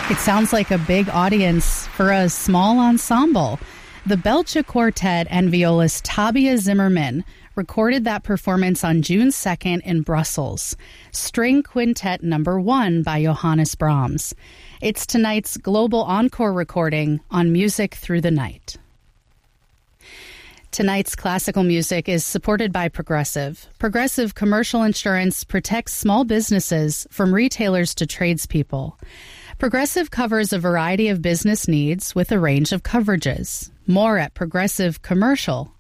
It sounds like a big audience for a small ensemble. The Belcher Quartet and violist Tabia Zimmerman recorded that performance on June 2nd in Brussels. String Quintet No. 1 by Johannes Brahms. It's tonight's global encore recording on Music Through the Night. Tonight's classical music is supported by Progressive. Progressive Commercial Insurance protects small businesses from retailers to tradespeople. Progressive covers a variety of business needs with a range of coverages. More at progressivecommercial.com.